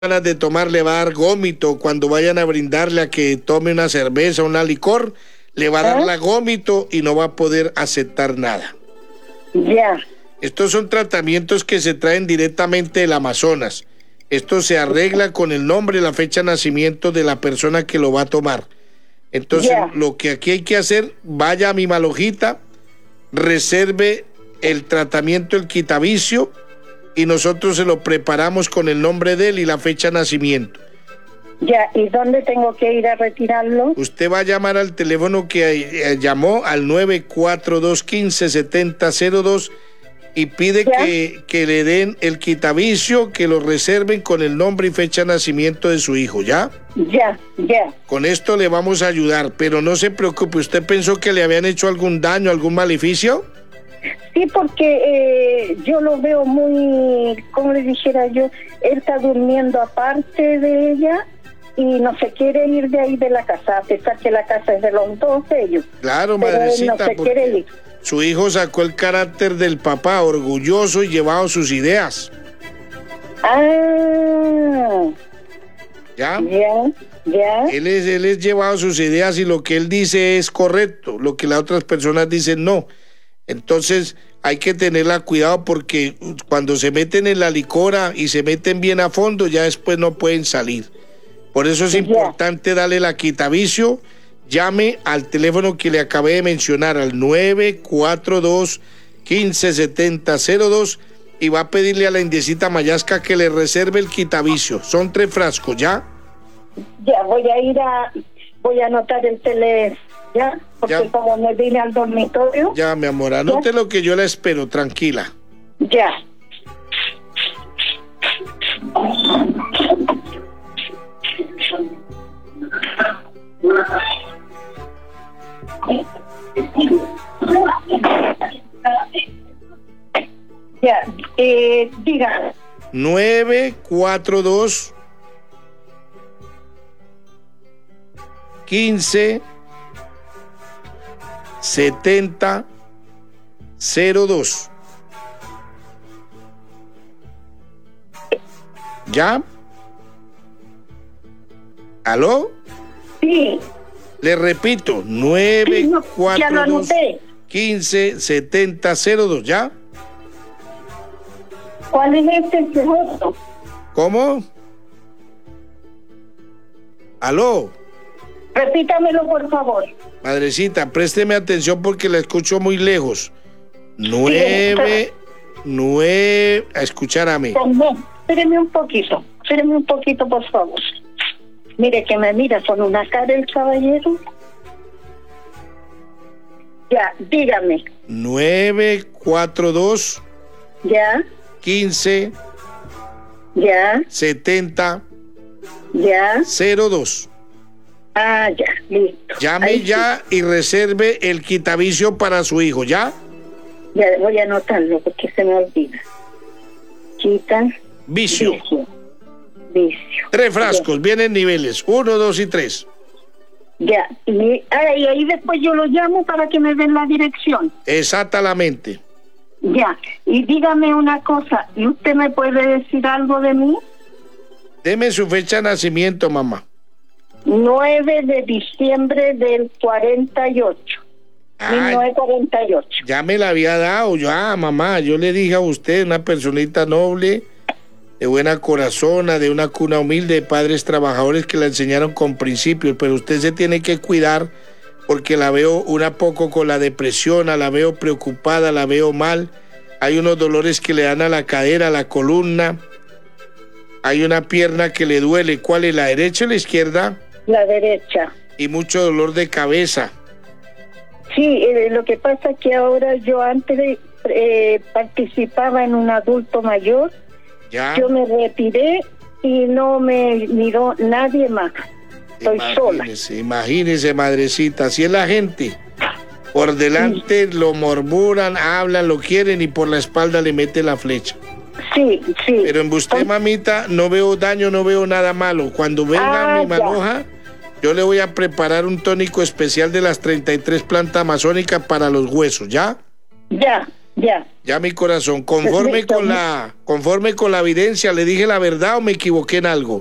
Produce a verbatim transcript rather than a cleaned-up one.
ganas de tomar, le va a dar gómito. Cuando vayan a brindarle a que tome una cerveza, una licor, le va a dar ¿Eh? la gómito y no va a poder aceptar nada. Ya. Estos son tratamientos que se traen directamente del Amazonas. Esto se arregla con el nombre y la fecha de nacimiento de la persona que lo va a tomar. Entonces, Ya. lo que aquí hay que hacer, vaya a mi Malojita, reserve el tratamiento, el quitavicio, y nosotros se lo preparamos con el nombre de él y la fecha de nacimiento. Ya, ¿y dónde tengo que ir a retirarlo? Usted va a llamar al teléfono que eh, llamó al nueve cuatro dos, uno cinco, siete cero cero dos y pide que, que le den el quitavicio, que lo reserven con el nombre y fecha de nacimiento de su hijo, ¿ya? Ya, ya. Con esto le vamos a ayudar, pero no se preocupe. ¿Usted pensó que le habían hecho algún daño, algún maleficio? Sí, porque eh, yo lo veo muy, como le dijera yo, él está durmiendo aparte de ella y no se quiere ir de ahí de la casa, a pesar que la casa es de los dos de ellos. Claro, pero madrecita, él no se porque quiere ir. su hijo sacó el carácter del papá, orgulloso y llevado sus ideas. Ah, ¿Ya? ya, ya. Él es, él es llevado sus ideas y lo que él dice es correcto, lo que las otras personas dicen no. Entonces hay que tenerla cuidado porque cuando se meten en la licora y se meten bien a fondo, ya después no pueden salir. Por eso es Ya. importante darle la quitavicio. Llame al teléfono que le acabé de mencionar, al nueve cuatro dos, uno cinco siete cero cero dos, y va a pedirle a la indiecita Mayasca que le reserve el quitavicio. Son tres frascos, ¿ya? Ya, voy a ir a, voy a anotar el teléfono, ya, porque Ya. como me vine al dormitorio, Ya, mi amor, anote lo que yo la espero, tranquila. ya. Ya, eh, diga, nueve cuatro dos, quince, setenta, cero dos. ¿Ya? ¿Aló? sí, Le repito, nueve sí, no, ya cuatro lo dos, anoté. quince, setenta, cero dos, ¿ya? ¿Cuál es este segundo? ¿Cómo? ¿Aló? Repítamelo, por favor. Madrecita, présteme atención porque la escucho muy lejos. Nueve, nueve, a escuchar a mí. Perdón, espéreme un poquito, espéreme un poquito, por favor. Mire que me mira con una cara el caballero. Ya, dígame. Nueve, cuatro, dos, Ya, quince, ya, setenta, ya. cero dos. Ah, ya, listo. Llame Ahí sí. ya y reserve el quitavicio para su hijo, ¿ya? Ya voy a anotarlo porque se me olvida. Quita. Vicio. Vicio. Vicio. Tres frascos, vienen niveles, uno, dos y tres. Ya. Y, ah, y ahí después yo lo llamo para que me den la dirección. Exactamente. Ya. Y dígame una cosa. ¿Y usted me puede decir algo de mí? Deme su fecha de nacimiento, mamá. nueve de diciembre del cuarenta y ocho. Ay, mil novecientos cuarenta y ocho. ya me la había dado, ya, mamá. Yo le dije a usted, una personita noble, de buena corazona, de una cuna humilde, de padres trabajadores que la enseñaron con principios, pero usted se tiene que cuidar porque la veo una poco con la depresión, la veo preocupada, la veo mal. Hay unos dolores que le dan a la cadera, a la columna. Hay una pierna que le duele. ¿Cuál es, la derecha o la izquierda? La derecha. Y mucho dolor de cabeza. Sí, eh, lo que pasa es que ahora yo antes eh, participaba en un adulto mayor. ¿Ya? Yo me retiré y no me miró nadie más. Estoy sola. Imagínese, imagínese, madrecita, así es la gente. Por delante lo murmuran, hablan, lo quieren y por la espalda le mete la flecha. Sí, sí. Pero en usted, mamita, no veo daño, no veo nada malo. Cuando venga Ah, mi manoja, yo le voy a preparar un tónico especial de las treinta y tres plantas amazónicas para los huesos, ¿ya? Ya, Ya. Ya, mi corazón, conforme Perfecto. con la conforme con la evidencia, ¿le dije la verdad o me equivoqué en algo?